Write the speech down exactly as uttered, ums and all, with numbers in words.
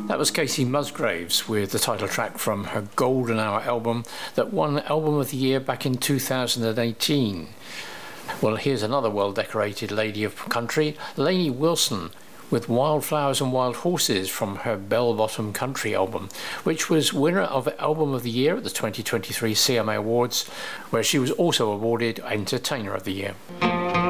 That was Kacey Musgraves with the title track from her Golden Hour album that won Album of the Year back in two thousand eighteen. Well, here's another well-decorated lady of country, Lainey Wilson, with Wildflowers and Wild Horses from her Bell Bottom Country album, which was winner of Album of the Year at the twenty twenty-three C M A Awards, where she was also awarded Entertainer of the Year.